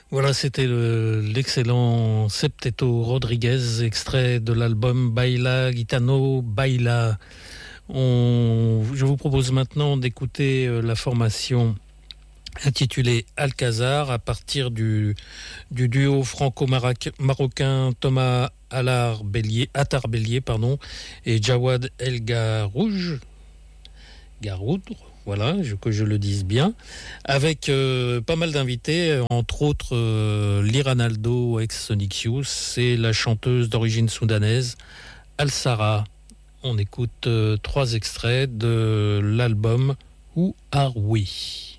Voilà, c'était l'excellent Septeto Rodriguez, extrait de l'album Baila Gitano Baila. Je vous propose maintenant d'écouter la formation intitulée Alcazar à partir du duo franco-marocain Thomas Attar Bellier et Jawad El Garoudre, voilà, que je le dise bien, avec pas mal d'invités, entre autres Liranaldo ex-Sonic Youth et la chanteuse d'origine soudanaise Al-Sara. On écoute 3 extraits de l'album Who Are We?